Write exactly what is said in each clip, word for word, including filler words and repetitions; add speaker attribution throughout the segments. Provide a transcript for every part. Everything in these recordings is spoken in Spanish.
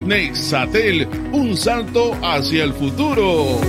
Speaker 1: Nexatel, un salto hacia el futuro.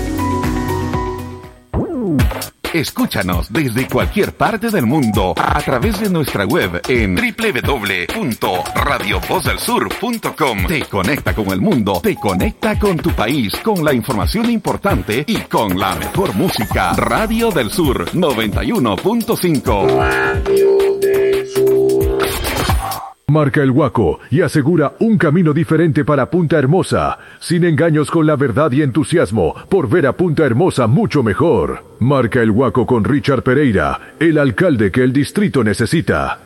Speaker 2: Escúchanos desde cualquier parte del mundo a través de nuestra web en doble u doble u doble u punto radio voz del sur punto com. Te conecta con el mundo, te conecta con tu país, con la información importante y con la mejor música. Radio del Sur noventa y uno punto cinco.
Speaker 3: Radio del Sur.
Speaker 4: Marca el Huaco y asegura un camino diferente para Punta Hermosa, sin engaños, con la verdad y entusiasmo, por ver a Punta Hermosa mucho mejor. Marca el Huaco con Richard Pereira, el alcalde que el distrito necesita.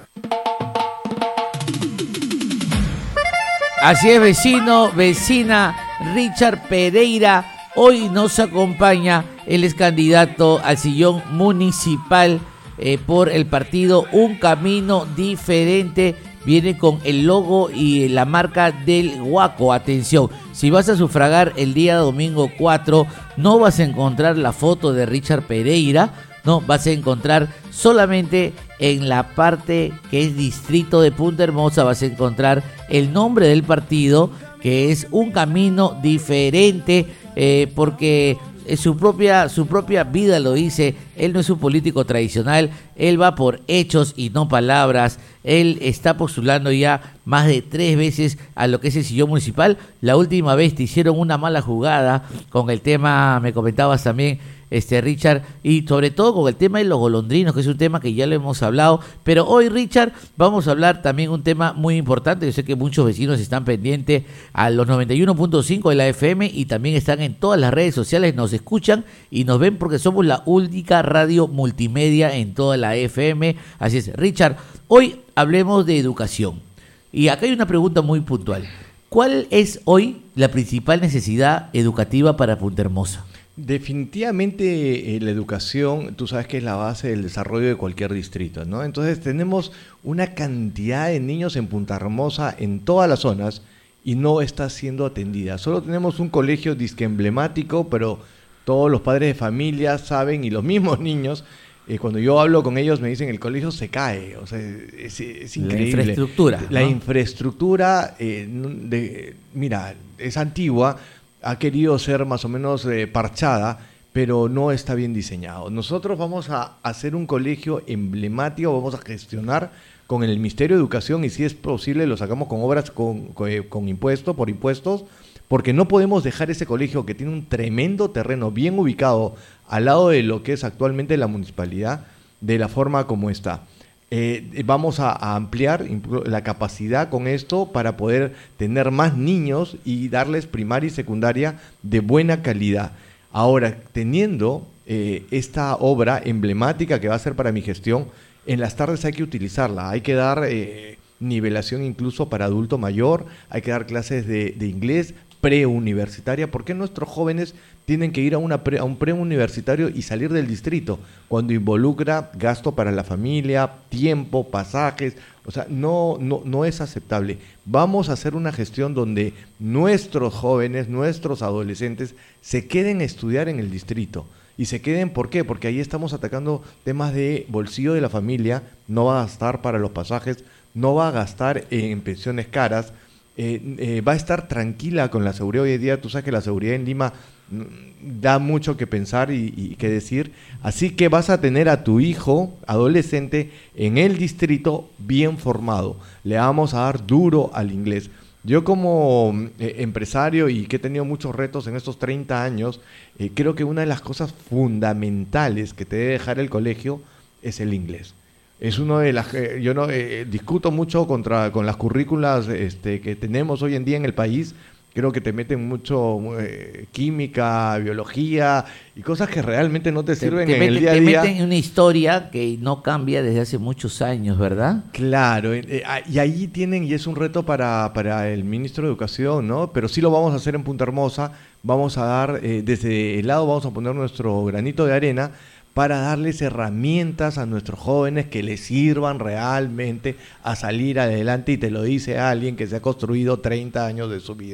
Speaker 5: Así es, vecino, vecina, Richard Pereira. Hoy nos acompaña, él es candidato al sillón municipal eh, por el partido Un Camino Diferente. Viene con el logo y la marca del Huaco. Atención, si vas a sufragar el día domingo cuatro, no vas a encontrar la foto de Richard Pereira, no, vas a encontrar solamente en la parte que es distrito de Punta Hermosa, vas a encontrar el nombre del partido, que es Un Camino Diferente, eh, porque su propia, su propia vida lo dice. Él no es un político tradicional, él va por hechos y no palabras. Él está postulando ya más de tres veces a lo que es el sillón municipal. La última vez te hicieron una mala jugada con el tema, me comentabas también, este Richard, y sobre todo con el tema de los golondrinos, que es un tema que ya lo hemos hablado. Pero hoy, Richard, vamos a hablar también un tema muy importante. Yo sé que muchos vecinos están pendientes a los noventa y uno punto cinco de la F M y también están en todas las redes sociales, nos escuchan y nos ven porque somos la única radio multimedia en toda la F M. Así es, Richard, hoy hablemos de educación. Y acá hay una pregunta muy puntual. ¿Cuál es hoy la principal necesidad educativa para Punta Hermosa?
Speaker 6: Definitivamente eh, la educación, tú sabes que es la base del desarrollo de cualquier distrito, ¿no? Entonces tenemos una cantidad de niños en Punta Hermosa, en todas las zonas, y no está siendo atendida. Solo tenemos un colegio disque emblemático, pero todos los padres de familia saben, y los mismos niños, eh, cuando yo hablo con ellos me dicen el colegio se cae, o sea, es, es increíble. La
Speaker 5: infraestructura.
Speaker 6: La
Speaker 5: ¿no?
Speaker 6: infraestructura, eh, de, mira, es antigua, ha querido ser más o menos eh, parchada, pero no está bien diseñado. Nosotros vamos a hacer un colegio emblemático, vamos a gestionar con el Ministerio de Educación y si es posible lo sacamos con obras, con, con, con impuestos, por impuestos, porque no podemos dejar ese colegio que tiene un tremendo terreno bien ubicado al lado de lo que es actualmente la municipalidad, de la forma como está. Eh, vamos a, a ampliar la capacidad con esto para poder tener más niños y darles primaria y secundaria de buena calidad. Ahora, teniendo eh, esta obra emblemática que va a ser para mi gestión, en las tardes hay que utilizarla, hay que dar eh, nivelación incluso para adulto mayor, hay que dar clases de, de inglés preuniversitaria. ¿Por qué nuestros jóvenes tienen que ir a, una pre, a un preuniversitario y salir del distrito? Cuando involucra gasto para la familia, tiempo, pasajes, o sea, no, no, no es aceptable. Vamos a hacer una gestión donde nuestros jóvenes, nuestros adolescentes se queden a estudiar en el distrito. Y se queden, ¿por qué? Porque ahí estamos atacando temas de bolsillo de la familia, no va a gastar para los pasajes, no va a gastar en pensiones caras, Eh, eh, va a estar tranquila con la seguridad. Hoy en día tú sabes que la seguridad en Lima mm, da mucho que pensar y, y que decir, así que vas a tener a tu hijo adolescente en el distrito bien formado, le vamos a dar duro al inglés. Yo como eh, empresario y que he tenido muchos retos en estos treinta años, eh, creo que una de las cosas fundamentales que te debe dejar el colegio es el inglés. Es uno de las eh, yo no eh, discuto mucho contra con las currículas este, que tenemos hoy en día en el país. Creo que te meten mucho eh, química, biología y cosas que realmente no te sirven
Speaker 5: te, te
Speaker 6: en
Speaker 5: meten,
Speaker 6: el día a
Speaker 5: te
Speaker 6: día.
Speaker 5: Te meten una historia que no cambia desde hace muchos años, ¿verdad?
Speaker 6: Claro, eh, y ahí tienen, y es un reto para, para el ministro de Educación, ¿no? Pero sí lo vamos a hacer en Punta Hermosa. Vamos a dar, eh, desde el lado vamos a poner nuestro granito de arena para darles herramientas a nuestros jóvenes que les sirvan realmente a salir adelante, y te lo dice alguien que se ha construido treinta años de su vida.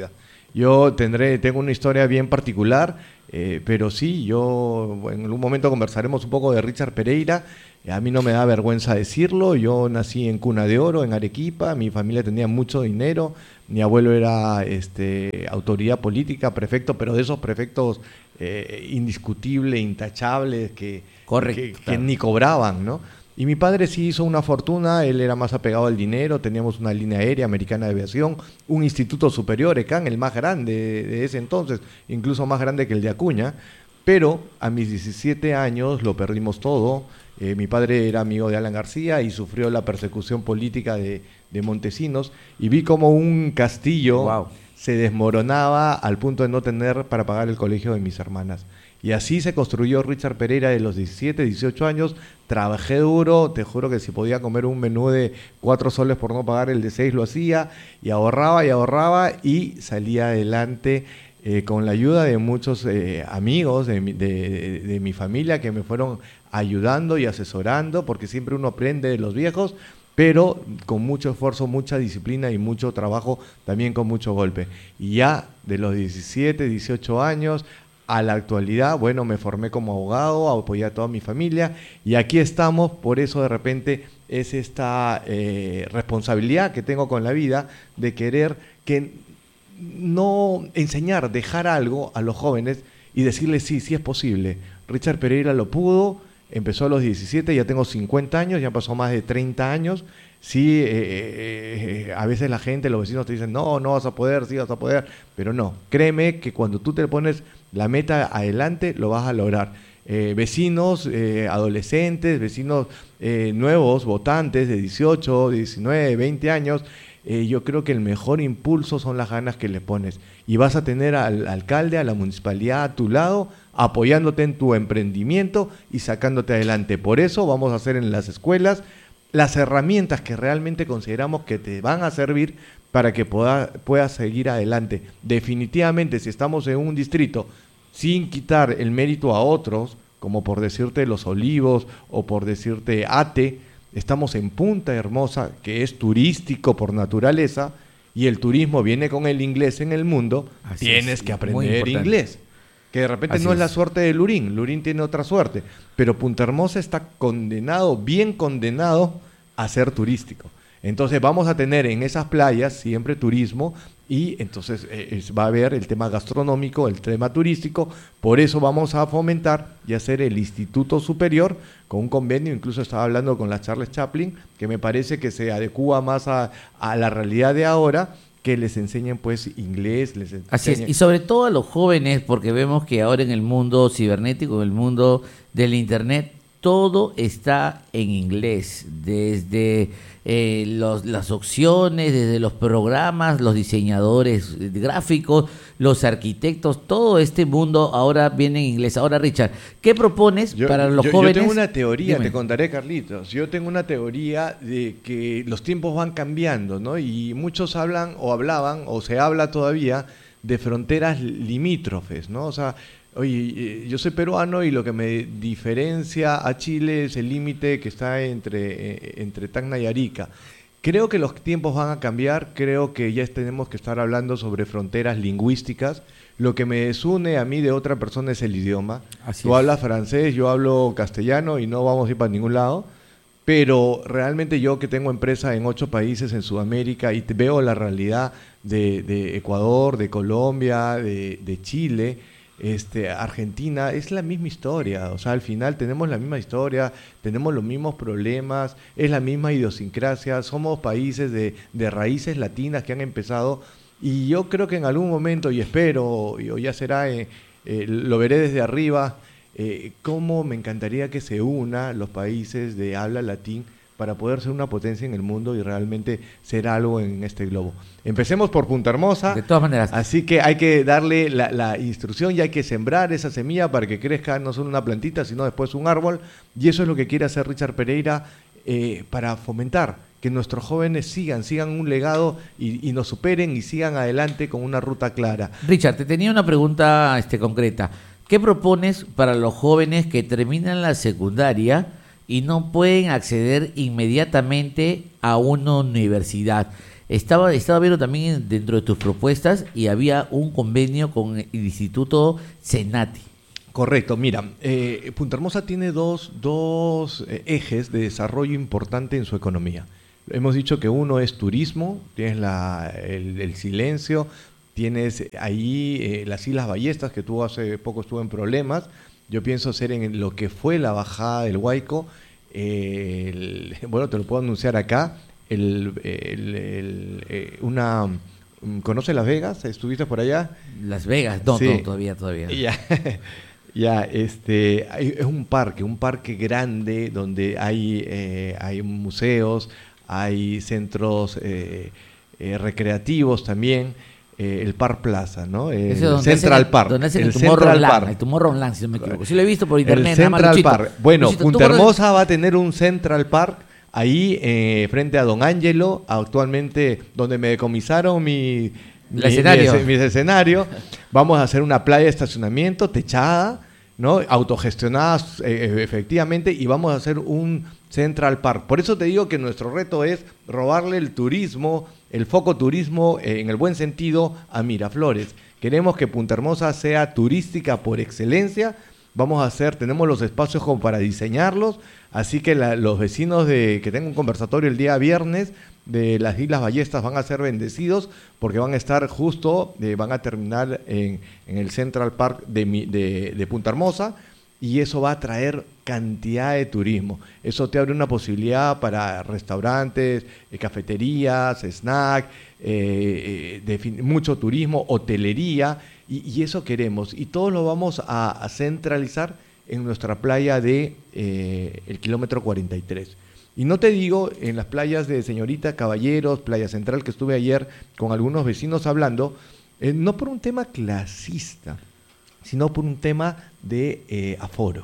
Speaker 6: Yo tendré, tengo una historia bien particular, eh, pero sí, yo en algún momento conversaremos un poco de Richard Pereira. A mí no me da vergüenza decirlo, yo nací en Cuna de Oro, en Arequipa, mi familia tenía mucho dinero, mi abuelo era este, autoridad política, prefecto, pero de esos prefectos eh, indiscutibles, intachables, que,
Speaker 5: Correcto,
Speaker 6: que, que
Speaker 5: claro.
Speaker 6: ni cobraban, ¿no? Y mi padre sí hizo una fortuna, él era más apegado al dinero, teníamos una línea aérea americana de aviación, un instituto superior, ECAN, el más grande de, de ese entonces, incluso más grande que el de Acuña, pero a mis diecisiete años lo perdimos todo. Eh, mi padre era amigo de Alan García y sufrió la persecución política de, de Montesinos, y vi como un castillo
Speaker 5: Wow.
Speaker 6: se desmoronaba al punto de no tener para pagar el colegio de mis hermanas. Y así se construyó Richard Pereira de los diecisiete, dieciocho años. Trabajé duro, te juro que si podía comer un menú de cuatro soles por no pagar el de seis lo hacía, y ahorraba y ahorraba y salía adelante eh, con la ayuda de muchos eh, amigos de mi, de, de, de mi familia que me fueron ayudando y asesorando, porque siempre uno aprende de los viejos, pero con mucho esfuerzo, mucha disciplina y mucho trabajo, también con mucho golpe. Y ya de los diecisiete, dieciocho años a la actualidad, bueno, me formé como abogado, apoyé a toda mi familia y aquí estamos. Por eso de repente es esta eh, responsabilidad que tengo con la vida de querer que no enseñar, dejar algo a los jóvenes y decirles sí, sí es posible. Richard Pereira lo pudo, empezó a los diecisiete, ya tengo cincuenta años, ya pasó más de treinta años. Sí, eh, eh, a veces la gente, los vecinos te dicen, no, no vas a poder, sí vas a poder, pero no, créeme que cuando tú te pones la meta adelante, lo vas a lograr. Eh, vecinos, eh, adolescentes, vecinos eh, nuevos, votantes de dieciocho, diecinueve, veinte años, eh, yo creo que el mejor impulso son las ganas que le pones. Y vas a tener al alcalde, a la municipalidad a tu lado, apoyándote en tu emprendimiento y sacándote adelante. Por eso vamos a hacer en las escuelas las herramientas que realmente consideramos que te van a servir para que pueda, puedas seguir adelante. Definitivamente, si estamos en un distrito, sin quitar el mérito a otros, como por decirte Los Olivos o por decirte Ate, estamos en Punta Hermosa, que es turístico por naturaleza, y el turismo viene con el inglés en el mundo. Así tienes es, que aprender inglés. Que de repente Así no es. es la suerte de Lurín, Lurín tiene otra suerte, pero Punta Hermosa está condenado, bien condenado a ser turístico. Entonces vamos a tener en esas playas siempre turismo y entonces eh, es, va a haber el tema gastronómico, el tema turístico. Por eso vamos a fomentar y hacer el Instituto Superior con un convenio. Incluso estaba hablando con la Charles Chaplin, que me parece que se adecúa más a, a la realidad de ahora, que les enseñen pues inglés. Les enseñen...
Speaker 5: Así es, y sobre todo a los jóvenes, porque vemos que ahora en el mundo cibernético, en el mundo del internet, todo está en inglés, desde eh, los, las opciones, desde los programas, los diseñadores gráficos, los arquitectos, todo este mundo ahora viene en inglés. Ahora, Richard, ¿qué propones
Speaker 6: yo,
Speaker 5: para los
Speaker 6: yo,
Speaker 5: jóvenes?
Speaker 6: Yo tengo una teoría,
Speaker 5: Dime.
Speaker 6: Te contaré, Carlitos. Yo tengo una teoría de que los tiempos van cambiando, ¿no? Y muchos hablan o hablaban o se habla todavía de fronteras limítrofes, ¿no? O sea, oye, yo soy peruano y lo que me diferencia a Chile es el límite que está entre, entre Tacna y Arica. Creo que los tiempos van a cambiar, creo que ya tenemos que estar hablando sobre fronteras lingüísticas. Lo que me desune a mí de otra persona es el idioma. Así Tú es. hablas francés, yo hablo castellano y no vamos a ir para ningún lado. Pero realmente yo que tengo empresa en ocho países en Sudamérica y te veo la realidad de, de Ecuador, de Colombia, de, de Chile, este, Argentina, es la misma historia. O sea, al final tenemos la misma historia, tenemos los mismos problemas, es la misma idiosincrasia, somos países de, de raíces latinas que han empezado, y yo creo que en algún momento, y espero, o ya será, eh, eh, lo veré desde arriba, eh, cómo me encantaría que se una los países de habla latín para poder ser una potencia en el mundo y realmente ser algo en este globo. Empecemos por Punta Hermosa.
Speaker 5: De todas maneras.
Speaker 6: Así que hay que darle la, la instrucción y hay que sembrar esa semilla para que crezca no solo una plantita, sino después un árbol. Y eso es lo que quiere hacer Richard Pereira eh, para fomentar que nuestros jóvenes sigan, sigan un legado y, y nos superen y sigan adelante con una ruta clara.
Speaker 5: Richard, te tenía una pregunta este, concreta. ¿Qué propones para los jóvenes que terminan la secundaria y no pueden acceder inmediatamente a una universidad? Estaba, estaba viendo también dentro de tus propuestas y había un convenio con el Instituto Senati.
Speaker 6: Correcto, mira, eh, Punta Hermosa tiene dos, dos eh, ejes de desarrollo importante en su economía. Hemos dicho que uno es turismo, tienes la, el, el silencio, tienes ahí eh, las Islas Ballestas, que tú hace poco estuvo en problemas. Yo pienso hacer en lo que fue la bajada del Huayco, eh, el, bueno, te lo puedo anunciar acá, el, el, el, eh, una... ¿Conoces Las Vegas? ¿Estuviste por allá?
Speaker 5: Las Vegas, no,
Speaker 6: Sí.
Speaker 5: no todavía, todavía.
Speaker 6: Ya, ya, este, hay- es un parque, un parque grande donde hay, eh, hay museos, hay centros eh, eh, recreativos también, eh, el Park Plaza, ¿no? El
Speaker 5: Ese es donde
Speaker 6: Central
Speaker 5: hacen el-
Speaker 6: Park.
Speaker 5: Donde hacen el,
Speaker 6: el Central
Speaker 5: Tomorrowland,
Speaker 6: Park.
Speaker 5: el Tomorrowland, si no me equivoco. Sí lo he visto por
Speaker 6: El
Speaker 5: internet. nada más,
Speaker 6: Central
Speaker 5: Luchito.
Speaker 6: Park. Bueno,
Speaker 5: Luchito, ¿tú
Speaker 6: Punta
Speaker 5: conoces?
Speaker 6: Hermosa va a tener un Central Park ahí eh, frente a Don Ángelo, actualmente donde me decomisaron mi,
Speaker 5: El
Speaker 6: mi-
Speaker 5: escenario.
Speaker 6: mi- mi escenario. Vamos a hacer una playa de estacionamiento techada, ¿no? Autogestionada eh, efectivamente, y vamos a hacer un Central Park. Por eso te digo que nuestro reto es robarle el turismo, el foco turismo eh, en el buen sentido a Miraflores. Queremos que Punta Hermosa sea turística por excelencia. Vamos a hacer, tenemos los espacios como para diseñarlos, así que la- los vecinos de que tengan un conversatorio el día viernes de las Islas Ballestas van a ser bendecidos porque van a estar justo, eh, van a terminar en, en el Central Park de, mi- de, de Punta Hermosa, y eso va a traer cantidad de turismo. Eso te abre una posibilidad para restaurantes, eh, cafeterías, snack, eh, eh, de fin- mucho turismo, hotelería, y, y eso queremos. Y todo lo vamos a, a centralizar en nuestra playa de eh, el kilómetro cuarenta y tres. Y no te digo en las playas de Señorita, Caballeros, Playa Central, que estuve ayer con algunos vecinos hablando, eh, no por un tema clasista, sino por un tema de eh, aforo.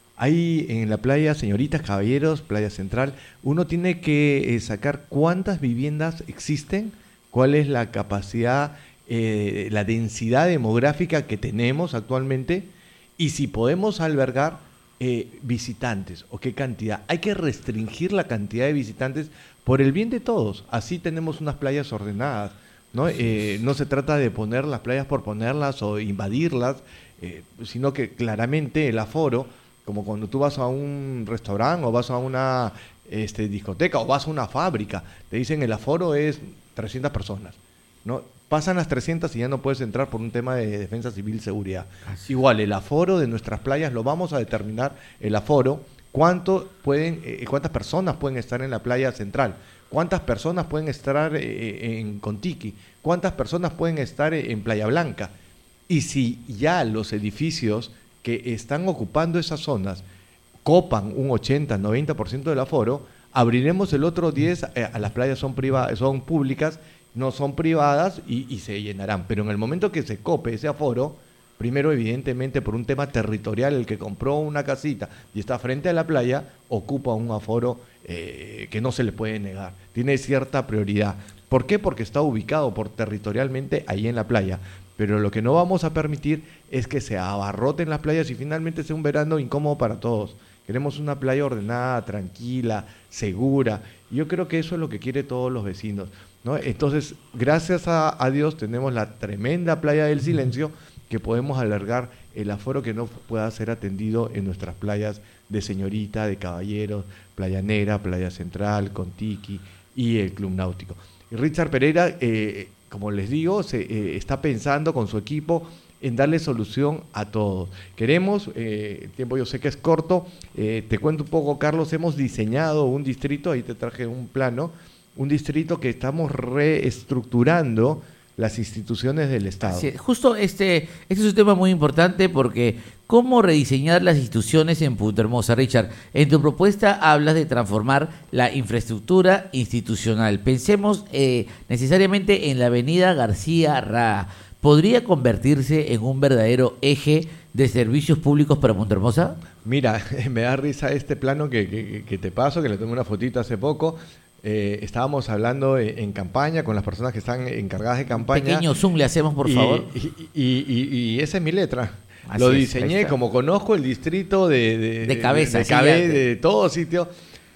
Speaker 6: Hay en la playa Señoritas, Caballeros, Playa Central, uno tiene que eh, sacar cuántas viviendas existen, cuál es la capacidad, eh, la densidad demográfica que tenemos actualmente, y si podemos albergar eh, visitantes o qué cantidad. Hay que restringir la cantidad de visitantes por el bien de todos. Así tenemos unas playas ordenadas, ¿no? Eh, no se trata de poner las playas por ponerlas o invadirlas, eh, sino que claramente el aforo, como cuando tú vas a un restaurante o vas a una este, discoteca o vas a una fábrica, te dicen el aforo es trescientas personas, ¿no? Pasan las trescientas y ya no puedes entrar por un tema de defensa civil y seguridad.
Speaker 5: Así.
Speaker 6: Igual, el aforo de nuestras playas lo vamos a determinar, el aforo, cuánto pueden, eh, cuántas personas pueden estar en la playa central, cuántas personas pueden estar eh, en Contiki, cuántas personas pueden estar en Playa Blanca. Y si ya los edificios que están ocupando esas zonas copan un ochenta, noventa por ciento del aforo, abriremos el otro diez, eh, a las playas son, priva- son públicas, no son privadas, y, y se llenarán. Pero en el momento que se cope ese aforo, primero evidentemente por un tema territorial, el que compró una casita y está frente a la playa, ocupa un aforo eh, que no se le puede negar, tiene cierta prioridad. ¿Por qué? Porque está ubicado por territorialmente ahí en la playa. Pero lo que no vamos a permitir es que se abarroten las playas y finalmente sea un verano incómodo para todos. Queremos una playa ordenada, tranquila, segura. Y yo creo que eso es lo que quieren todos los vecinos, ¿no? Entonces, gracias a, a Dios tenemos la tremenda playa del Silencio, que podemos alargar el aforo que no pueda ser atendido en nuestras playas de Señorita, de Caballeros, Playa Negra, Playa Central, Contiki y el Club Náutico. Y Richard Pereira, eh, como les digo, se, eh, está pensando con su equipo en darle solución a todos. Queremos, eh, el tiempo yo sé que es corto, eh, te cuento un poco, Carlos, hemos diseñado un distrito, ahí te traje un plano, un distrito que estamos reestructurando las instituciones del Estado.
Speaker 5: Así es. Justo este, este es un tema muy importante porque ¿cómo rediseñar las instituciones en Punta Hermosa? Richard, en tu propuesta hablas de transformar la infraestructura institucional. Pensemos eh, necesariamente en la avenida García Raa. ¿Podría convertirse en un verdadero eje de servicios públicos para Punta Hermosa?
Speaker 6: Mira, me da risa este plano que, que, que te paso, que le tomé una fotito hace poco. Eh, estábamos hablando en, en campaña con las personas que están encargadas de campaña.
Speaker 5: Pequeño zoom le hacemos, por
Speaker 6: y,
Speaker 5: favor.
Speaker 6: Y, y, y, y esa es mi letra.
Speaker 5: Así
Speaker 6: Lo
Speaker 5: es, ahí
Speaker 6: diseñé
Speaker 5: está.
Speaker 6: como conozco el distrito de, de,
Speaker 5: De cabeza,
Speaker 6: de,
Speaker 5: sí,
Speaker 6: Cabe-
Speaker 5: ya.
Speaker 6: de todo sitio.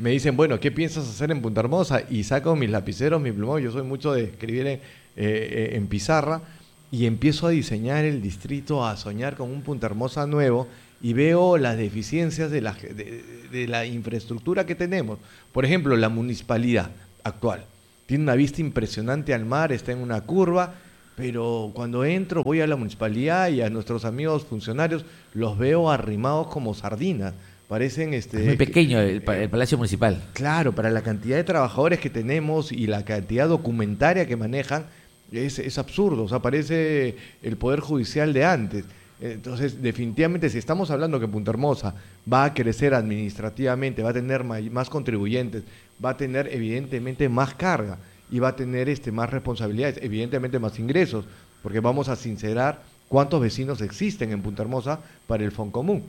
Speaker 6: me dicen, bueno, ¿qué piensas hacer en Punta Hermosa? Y saco mis lapiceros, mi plumón, yo soy mucho de escribir en, eh, en pizarra, y empiezo a diseñar el distrito, a soñar con un Punta Hermosa nuevo, y veo las deficiencias de la, de, de la infraestructura que tenemos. Por ejemplo, la municipalidad actual tiene una vista impresionante al mar, está en una curva, pero cuando entro, voy a la municipalidad y a nuestros amigos funcionarios, los veo arrimados como sardinas. Parecen este
Speaker 5: es muy pequeño el, el Palacio Municipal.
Speaker 6: Claro, para la cantidad de trabajadores que tenemos y la cantidad documentaria que manejan, es, es absurdo. O sea, parece el Poder Judicial de antes. Entonces, definitivamente, si estamos hablando que Punta Hermosa va a crecer administrativamente, va a tener más, más contribuyentes, va a tener evidentemente más carga y va a tener este, más responsabilidades, evidentemente más ingresos, porque vamos a sincerar cuántos vecinos existen en Punta Hermosa para el Foncomún.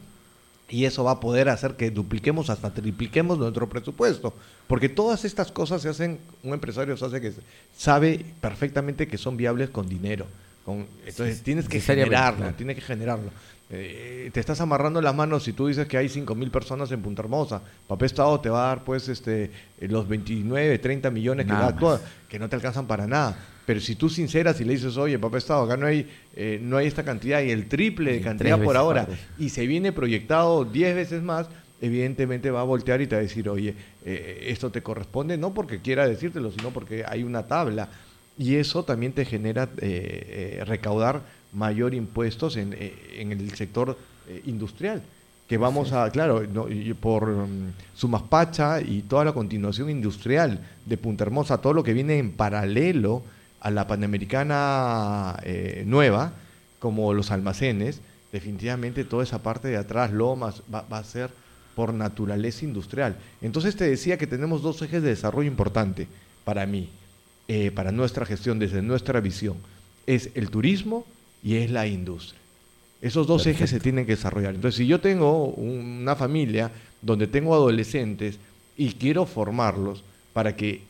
Speaker 6: Y eso va a poder hacer que dupliquemos hasta tripliquemos nuestro presupuesto, porque todas estas cosas se hacen, un empresario se hace que sabe perfectamente que son viables con dinero. Con, entonces sí, tienes que generarlo, claro. tienes que generarlo. Eh, te estás amarrando las manos si tú dices que hay cinco mil personas en Punta Hermosa. Papá Estado te va a dar pues este los veintinueve, treinta millones que, da toda, que no te alcanzan para nada. Pero si tú sinceras y le dices, oye, Papá Estado, acá no hay eh, no hay esta cantidad y el triple de cantidad por ahora, y se viene proyectado diez veces más, evidentemente va a voltear y te va a decir, oye, eh, esto te corresponde, no porque quiera decírtelo, sino porque hay una tabla. Y eso también te genera eh, eh, recaudar mayor impuestos en, eh, en el sector eh, industrial, que vamos sí. a, claro, no, y por um, Sumaspacha y toda la continuación industrial de Punta Hermosa, todo lo que viene en paralelo a la Panamericana eh, nueva, como los almacenes, definitivamente toda esa parte de atrás, Lomas, va, va a ser por naturaleza industrial. Entonces te decía que tenemos dos ejes de desarrollo importante para mí. Eh, para nuestra gestión, desde nuestra visión, es el turismo y es la industria. Esos dos Perfecto. ejes se tienen que desarrollar. Entonces, si yo tengo un, una familia donde tengo adolescentes y quiero formarlos para que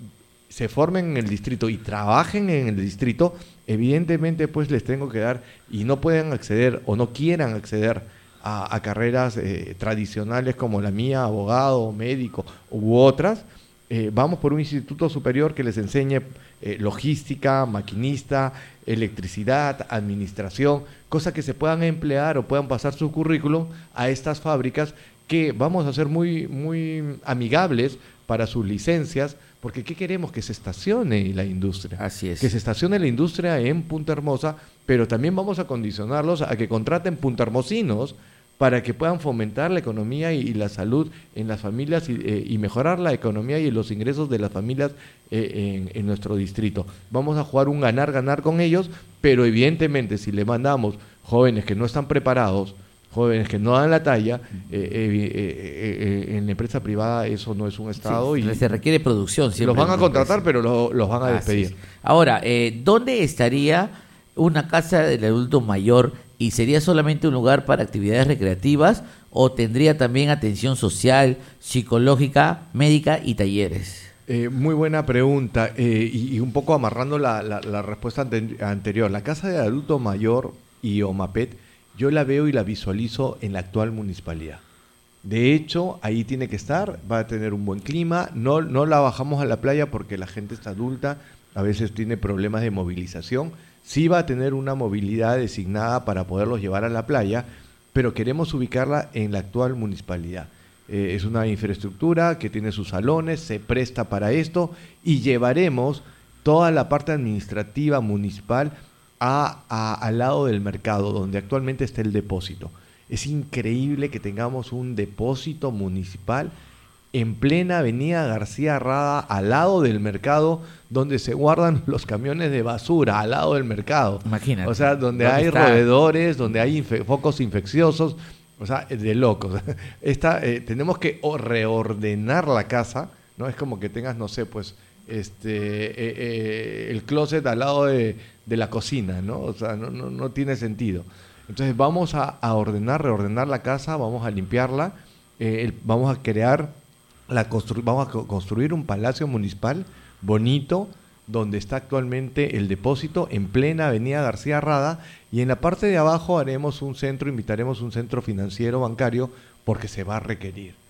Speaker 6: se formen en el distrito y trabajen en el distrito, evidentemente pues les tengo que dar, y no pueden acceder o no quieran acceder a, a carreras eh, tradicionales como la mía, abogado, médico u otras. Eh, vamos por un instituto superior que les enseñe eh, logística, maquinista, electricidad, administración, cosas que se puedan emplear o puedan pasar su currículum a estas fábricas que vamos a ser muy, muy amigables para sus licencias, porque ¿qué queremos? Que se estacione la industria.
Speaker 5: Así es.
Speaker 6: Que se estacione la industria en Punta Hermosa, pero también vamos a condicionarlos a que contraten puntahermosinos para que puedan fomentar la economía y, y la salud en las familias y, eh, y mejorar la economía y los ingresos de las familias eh, en, en nuestro distrito. Vamos a jugar un ganar-ganar con ellos, pero evidentemente si le mandamos jóvenes que no están preparados, jóvenes que no dan la talla, eh, eh, eh, eh, en la empresa privada eso no es un estado.
Speaker 5: Sí,
Speaker 6: y
Speaker 5: se requiere producción.
Speaker 6: Los van a contratar, pero lo, los van a despedir.
Speaker 5: Así es. Ahora, eh, ¿dónde estaría una casa del adulto mayor? ¿Y sería solamente un lugar para actividades recreativas o tendría también atención social, psicológica, médica y talleres?
Speaker 6: Eh, muy buena pregunta eh, y, y un poco amarrando la, la, la respuesta ante, anterior. La casa de adulto mayor y OMAPET yo la veo y la visualizo en la actual municipalidad. De hecho, ahí tiene que estar, va a tener un buen clima, no, no la bajamos a la playa porque la gente está adulta, a veces tiene problemas de movilización. Sí va a tener una movilidad designada para poderlos llevar a la playa, pero queremos ubicarla en la actual municipalidad. Eh, es una infraestructura que tiene sus salones, se presta para esto y llevaremos toda la parte administrativa municipal a, a, al lado del mercado, donde actualmente está el depósito. Es increíble que tengamos un depósito municipal en plena avenida García Rada, al lado del mercado, donde se guardan los camiones de basura, al lado del mercado.
Speaker 5: Imagínate.
Speaker 6: O sea, donde hay está? roedores, donde hay infe- focos infecciosos, o sea, de locos. Esta, eh, tenemos que reordenar la casa, ¿no? Es como que tengas, no sé, pues, este eh, eh, el closet al lado de, de la cocina, ¿no? O sea, no, no, no tiene sentido. Entonces vamos a, a ordenar, reordenar la casa, vamos a limpiarla, eh, el, vamos a crear... La constru- vamos a co- construir un palacio municipal bonito donde está actualmente el depósito en plena avenida García Rada, y en la parte de abajo haremos un centro, invitaremos un centro financiero bancario porque se va a requerir.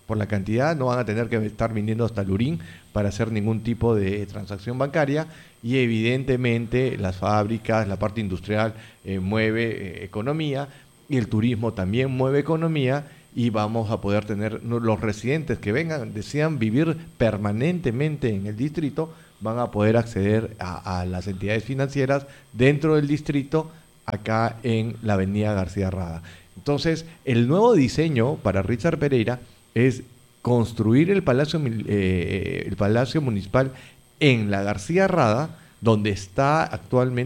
Speaker 6: por la cantidad, no van a tener que estar viniendo hasta Lurín para hacer ningún tipo de transacción bancaria, y evidentemente las fábricas, la parte industrial eh, mueve eh, economía, y el turismo también mueve economía, y vamos a poder tener los residentes que vengan, desean vivir permanentemente en el distrito, van a poder acceder a, a las entidades financieras dentro del distrito, acá en la avenida García Rada. Entonces, el nuevo diseño para Richard Pereira es construir el Palacio, eh, el Palacio Municipal en la García Rada, donde está actualmente